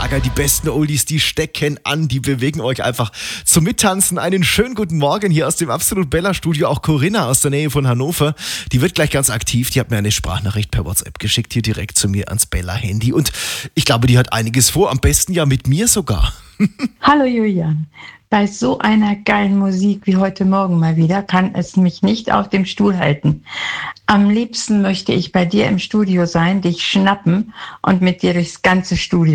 Schlager, die besten Oldies, die stecken an, die bewegen euch einfach zum Mittanzen. Einen schönen guten Morgen hier aus dem Absolut Bella Studio. Auch Corinna aus der Nähe von Hannover, die wird gleich ganz aktiv. Die hat mir eine Sprachnachricht per WhatsApp geschickt, hier direkt zu mir ans Bella-Handy. Und ich glaube, die hat einiges vor, am besten ja mit mir sogar. Hallo Julian, bei so einer geilen Musik wie heute Morgen mal wieder kann es mich nicht auf dem Stuhl halten. Am liebsten möchte ich bei dir im Studio sein, dich schnappen und mit dir durchs ganze Studio